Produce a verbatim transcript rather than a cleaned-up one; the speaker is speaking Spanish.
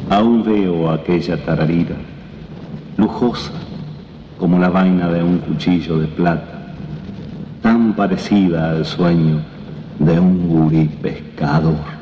Aún veo aquella tararira, lujosa como la vaina de un cuchillo de plata, tan parecida al sueño de un gurí pescador.